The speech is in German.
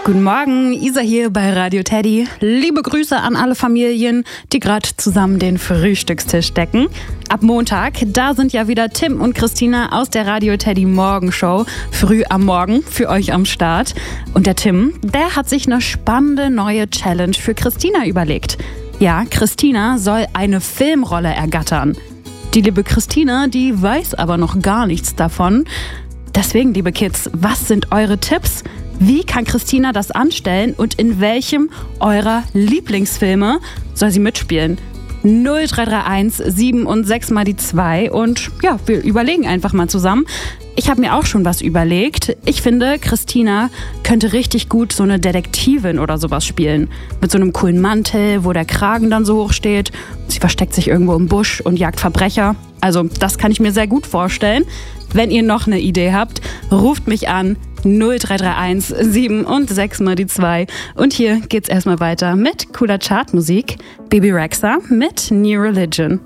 Guten Morgen, Isa hier bei Radio Teddy. Liebe Grüße an alle Familien, die gerade zusammen den Frühstückstisch decken. Ab Montag, da sind ja wieder Tim und Christina aus der Radio Teddy Morgenshow früh am Morgen für euch am Start. Und der Tim, der hat sich eine spannende neue Challenge für Christina überlegt. Ja, Christina soll eine Filmrolle ergattern. Die liebe Christina, die weiß aber noch gar nichts davon. Deswegen, liebe Kids, was sind eure Tipps? Wie kann Christina das anstellen und in welchem eurer Lieblingsfilme soll sie mitspielen? 0331 7 und 6 mal die 2 und ja, wir überlegen einfach mal zusammen. Ich habe mir auch schon was überlegt. Ich finde, Christina könnte richtig gut so eine Detektivin oder sowas spielen. Mit so einem coolen Mantel, wo der Kragen dann so hoch steht. Sie versteckt sich irgendwo im Busch und jagt Verbrecher. Also das kann ich mir sehr gut vorstellen. Wenn ihr noch eine Idee habt, ruft mich an 0331 7 und 6 mal die 2. Und hier geht's erstmal weiter mit cooler Chartmusik. Bebe Rexha mit New Religion.